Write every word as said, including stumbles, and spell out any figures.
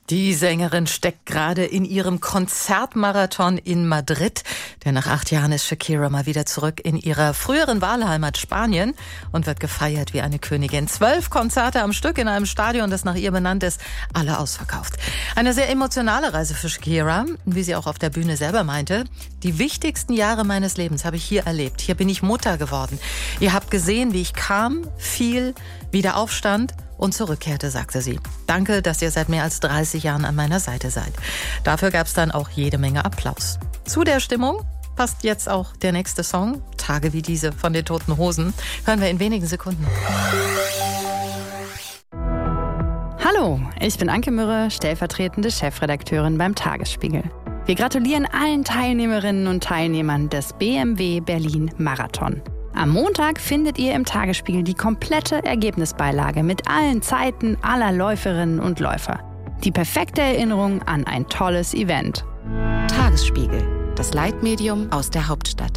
Die Sängerin steckt gerade in ihrem Konzertmarathon in Madrid. Denn nach acht Jahren ist Shakira mal wieder zurück in ihrer früheren Wahlheimat Spanien und wird gefeiert wie eine Königin. Zwölf Konzerte am Stück in einem Stadion, das nach ihr benannt ist, alle ausverkauft. Eine sehr emotionale Reise für Shakira, wie sie auch auf der Bühne selber meinte. Die wichtigsten Jahre meines Lebens habe ich hier erlebt. Hier bin ich Mutter geworden. Ihr habt gesehen, wie ich kam, fiel, wieder aufstand und zurückkehrte, sagte sie. Danke, dass ihr seit mehr als dreißig Jahren an meiner Seite seid. Dafür gab es dann auch jede Menge Applaus. Zu der Stimmung passt jetzt auch der nächste Song, Tage wie diese von den Toten Hosen. Hören wir in wenigen Sekunden. Hallo, ich bin Anke Mürre, stellvertretende Chefredakteurin beim Tagesspiegel. Wir gratulieren allen Teilnehmerinnen und Teilnehmern des B M W Berlin Marathon. Am Montag findet ihr im Tagesspiegel die komplette Ergebnisbeilage mit allen Zeiten aller Läuferinnen und Läufer. Die perfekte Erinnerung an ein tolles Event. Tagesspiegel, das Leitmedium aus der Hauptstadt.